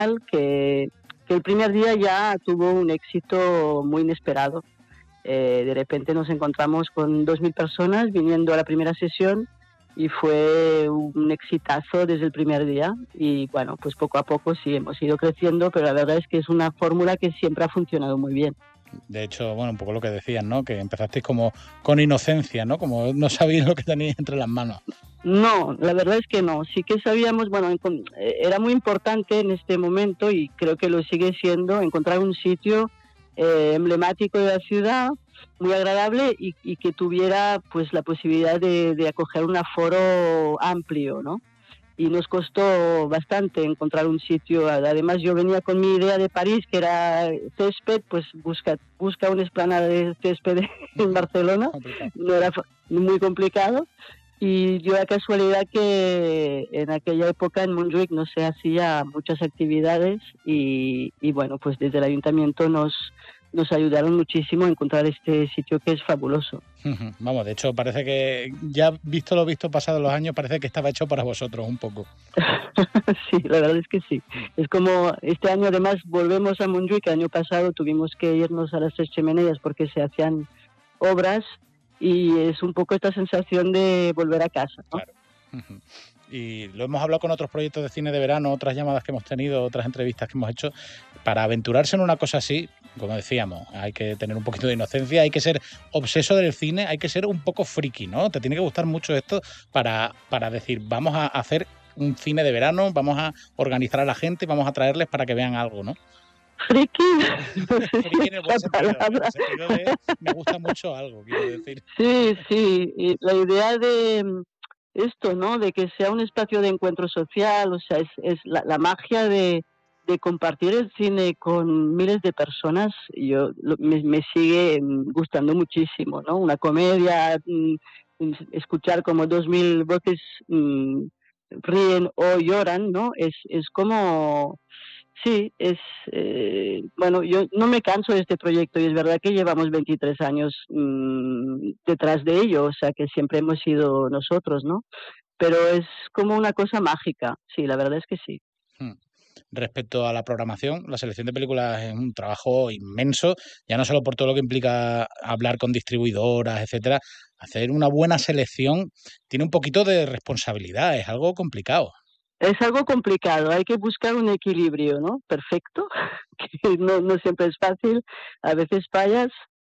que el primer día ya tuvo un éxito muy inesperado. De repente nos encontramos con 2.000 personas viniendo a la primera sesión y fue un exitazo desde el primer día. Y bueno, pues poco a poco sí hemos ido creciendo, pero la verdad es que es una fórmula que siempre ha funcionado muy bien. De hecho, bueno, un poco lo que decías, ¿no? Que empezasteis como con inocencia, ¿no? Como no sabíais lo que teníais entre las manos. No, la verdad es que no. Sí que sabíamos, bueno, era muy importante en este momento y creo que lo sigue siendo encontrar un sitio emblemático de la ciudad, muy agradable y que tuviera pues la posibilidad de acoger un aforo amplio, ¿no? Y nos costó bastante encontrar un sitio. Además, yo venía con mi idea de París, que era césped, pues busca una explanada de césped en Barcelona. No era muy complicado. Y dio la casualidad que en aquella época en Montjuïc no se hacía muchas actividades y bueno, pues desde el ayuntamiento nos ayudaron muchísimo a encontrar este sitio que es fabuloso. Vamos, de hecho parece que ya visto lo visto pasados los años, parece que estaba hecho para vosotros un poco. Sí, la verdad es que sí. Es como este año además volvemos a Montjuïc, el año pasado tuvimos que irnos a las Tres Chimeneas porque se hacían obras y es un poco esta sensación de volver a casa, ¿no? Claro. Y lo hemos hablado con otros proyectos de cine de verano, otras llamadas que hemos tenido, otras entrevistas que hemos hecho. Para aventurarse en una cosa así, como decíamos, hay que tener un poquito de inocencia, hay que ser obseso del cine, hay que ser un poco friki, ¿no? Te tiene que gustar mucho esto para decir, vamos a hacer un cine de verano, vamos a organizar a la gente, vamos a traerles para que vean algo, ¿no? Friki, no sé si Friki en es el buen la sentido, en palabra. el sentido de me gusta mucho algo, quiero decir. Sí, sí, y la idea de esto, ¿no? De que sea un espacio de encuentro social, o sea, es la magia de compartir el cine con miles de personas, me sigue gustando muchísimo, ¿no? Una comedia, escuchar como 2.000 voces ríen o lloran, ¿no? Es como sí, bueno, yo no me canso de este proyecto y es verdad que llevamos 23 años detrás de ello, o sea que siempre hemos sido nosotros, ¿no? Pero es como una cosa mágica, sí, la verdad es que sí. Hmm. Respecto a la programación, la selección de películas es un trabajo inmenso, ya no solo por todo lo que implica hablar con distribuidoras, etcétera. Hacer una buena selección tiene un poquito de responsabilidad, es algo complicado. Es algo complicado, hay que buscar un equilibrio, ¿no? Perfecto, que no siempre es fácil, a veces fallas.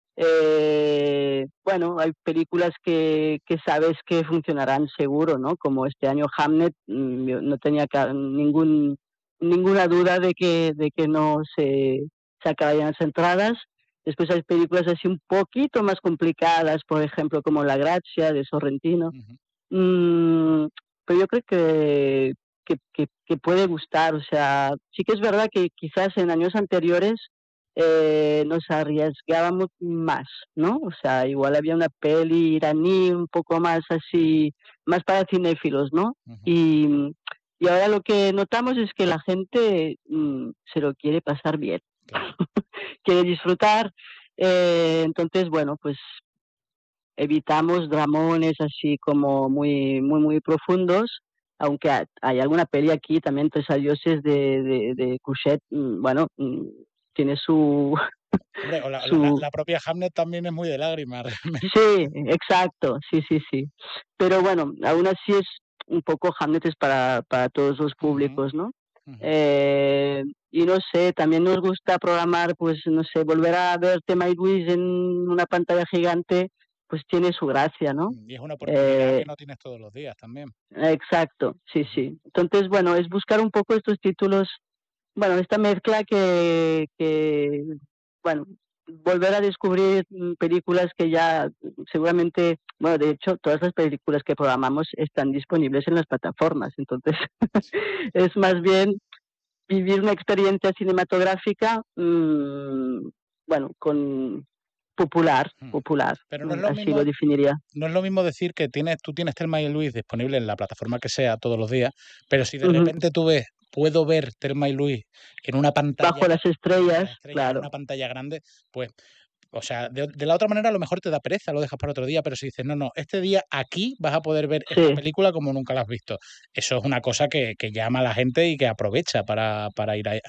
Bueno, hay películas que sabes que funcionarán seguro, ¿no? Como este año Hamnet, yo no tenía ninguna duda de que no se sacarían las entradas. Después hay películas así un poquito más complicadas, por ejemplo, como La Gracia de Sorrentino. Ujú. Mm, pero yo creo que puede gustar. O sea, sí que es verdad que quizás en años anteriores nos arriesgábamos más, ¿no? O sea, igual había una peli iraní un poco más así, más para cinéfilos, ¿no? Ujú. Y ahora lo que notamos es que la gente se lo quiere pasar bien, Claro. quiere disfrutar. Entonces, bueno, pues evitamos dramones así como muy profundos, aunque hay alguna peli aquí también, Tres adioses de Couchet, bueno, tiene su, Hombre, o su... la propia Hamlet también es muy de lágrimas, realmente. Sí, exacto, sí, sí, sí. Pero bueno, aún así es un poco Hamlet es para todos los Ujú, públicos, ¿no? ujú. Y no sé, también nos gusta programar, pues no sé, volver a ver Tema y Luis en una pantalla gigante, pues tiene su gracia, ¿no? Y es una oportunidad Eh, que no tienes todos los días también. exacto, sí, Ujú. sí. Entonces, bueno, es buscar un poco estos títulos, bueno, esta mezcla bueno, volver a descubrir películas que ya seguramente, bueno, de hecho, todas las películas que programamos están disponibles en las plataformas, entonces Sí. es más bien vivir una experiencia cinematográfica, bueno, con Mm. popular, Pero no es lo así lo mismo, definiría. no es lo mismo decir que tú tienes Thelma y Luis disponible en la plataforma que sea todos los días, pero si de Ujú. repente tú ves, puedo ver Thelma y Luis en una Bajo pantalla, las bajo estrellas, las estrellas, en claro. una pantalla grande, pues, o sea, de la otra manera a lo mejor te da pereza, lo dejas para otro día, pero si dices, no, no, este día aquí vas a poder ver esta Sí, película como nunca la has visto. Eso es una cosa que llama a la gente y que aprovecha para ir